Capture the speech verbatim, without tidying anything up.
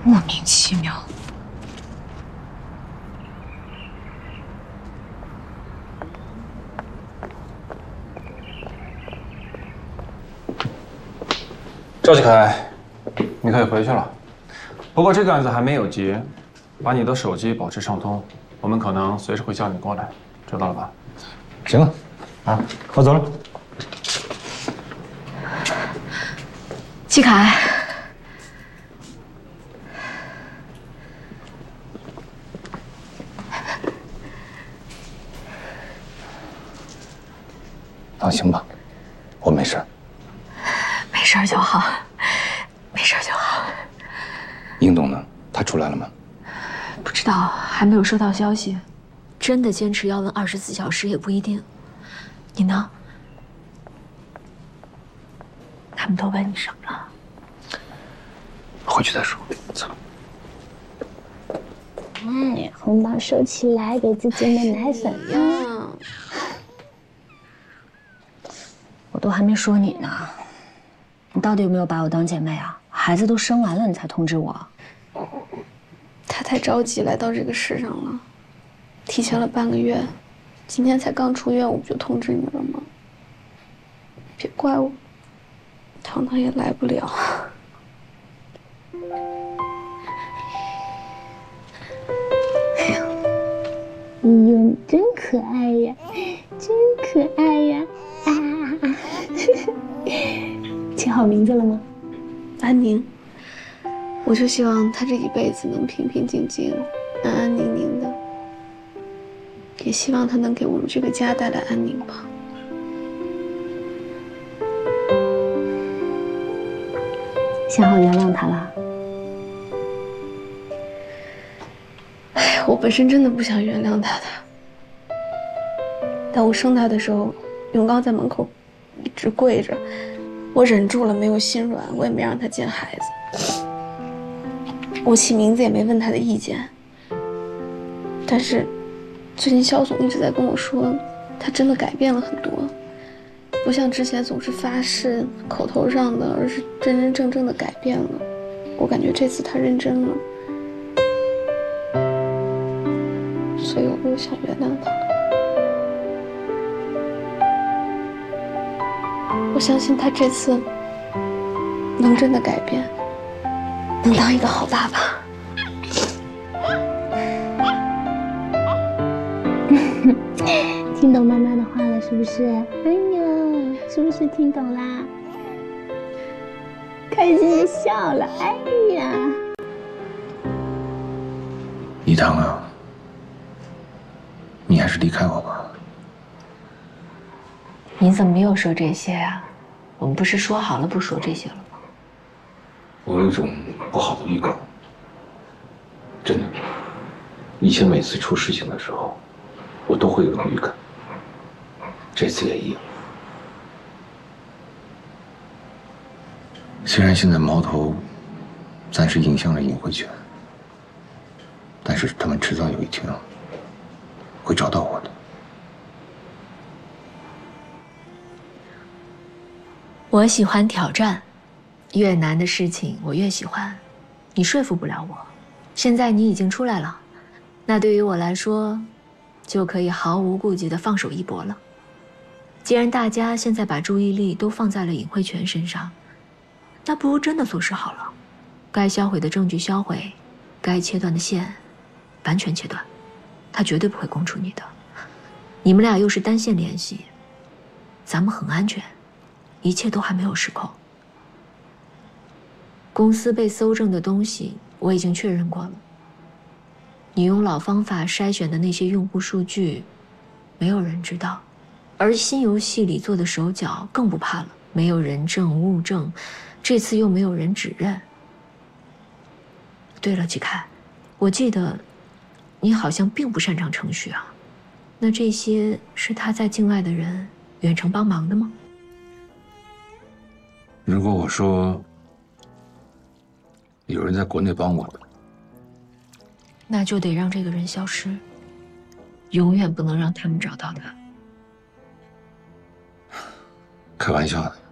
莫名其妙。 赵启凯，你可以回去了。不过这个案子还没有结，把你的手机保持畅通，我们可能随时会叫你过来，知道了吧？ 行了，啊，我走了。 季凯， 放心吧，我没事。 没事就好，没事就好。 英董呢？他出来了吗？ 不知道，还没有收到消息。 真的坚持要问二十四小时也不一定。 你呢？他们都问你什么了？ 回去再说。走。 哎，红包收起来，给自己买奶粉呀！ 我都还没说你呢，你到底有没有把我当姐妹啊？孩子都生完了，你才通知我。 他太着急来到这个世上了，提前了半个月，今天才刚出院，我不就通知你了吗？别怪我，糖糖也来不了。哎呦，哎呦，你真可爱呀，真可爱呀！啊啊啊！起好名字了吗？安宁。我就希望他这一辈子能平平静静、安安宁宁的，也希望他能给我们这个家带来安宁吧。 想好原谅他了？ 哎，我本身真的不想原谅他的，但我生他的时候，永刚在门口一直跪着，我忍住了，没有心软，我也没让他见孩子。我起名字也没问他的意见，但是最近肖总一直在跟我说，他真的改变了很多，不像之前总是发誓口头上的，而是真真正正的改变了。我感觉这次他认真了，所以我又想原谅他了。我相信他这次能真的改变。能当一个好爸爸。听懂妈妈的话了是不是？哎呦，是不是听懂啦？开心的笑了。哎呀， 一堂啊，你还是离开我吧。 你怎么没有说这些呀？我们不是说好了不说这些了吗？ 我有一种不好的预感，真的。以前每次出事情的时候，我都会有种预感，这次也一样。虽然现在矛头暂时引向了尹慧泉，但是他们迟早有一天会找到我的。 我喜欢挑战。越难的事情我越喜欢，你说服不了我。现在你已经出来了，那对于我来说，就可以毫无顾忌地放手一搏了。既然大家现在把注意力都放在了尹慧泉身上，那不如真的做事好了。该销毁的证据销毁，该切断的线完全切断，他绝对不会供出你的。你们俩又是单线联系，咱们很安全，一切都还没有失控。公司被搜证的东西我已经确认过了，你用老方法筛选的那些用户数据，没有人知道，而新游戏里做的手脚更不怕了，没有人证物证，这次又没有人指认。对了，季凯，我记得你好像并不擅长程序啊，那这些是他在境外的人远程帮忙的吗？ 如果我说有人在国内帮我的， 那就得让这个人消失，永远不能让他们找到他。 开玩笑的。